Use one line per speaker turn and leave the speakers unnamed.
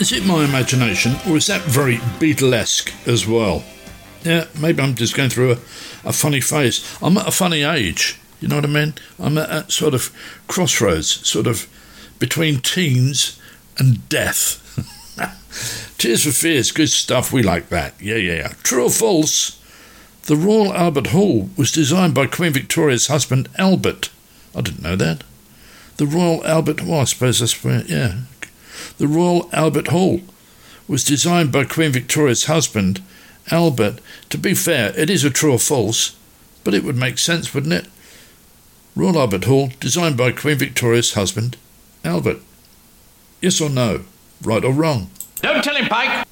Is it my imagination, or is that very Beatlesque as well? Yeah, maybe I'm just going through a funny phase. I'm at a funny age, you know what I mean? I'm at that sort of crossroads, sort of between teens and death. Tears for Fears, good stuff, we like that. Yeah. True or false? The Royal Albert Hall was designed by Queen Victoria's husband, Albert. I didn't know that. The Royal Albert, well, I suppose that's where, yeah. The Royal Albert Hall was designed by Queen Victoria's husband, Albert. To be fair, it is a true or false, but it would make sense, wouldn't it? Royal Albert Hall, designed by Queen Victoria's husband, Albert. Yes or no? Right or wrong?
Don't tell him, Pike.